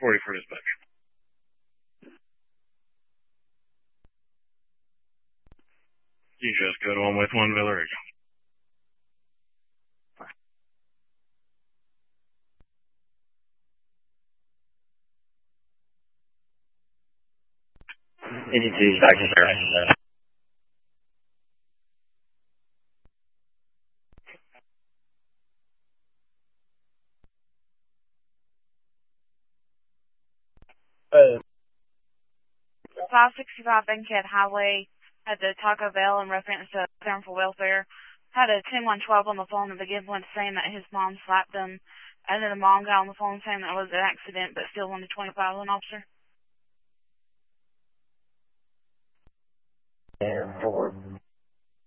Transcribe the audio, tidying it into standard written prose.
1040 for dispatch. You just go to 1 with 1 Villa Ridge. EDT back to there. Uh, 565 Bankhead Highway at the Taco Bell in reference to Center for Welfare. Had a 10112 on the phone at the giveaway saying that his mom slapped him, and then the mom got on the phone saying that it was an accident, but still wanted 25 on an officer. And 4.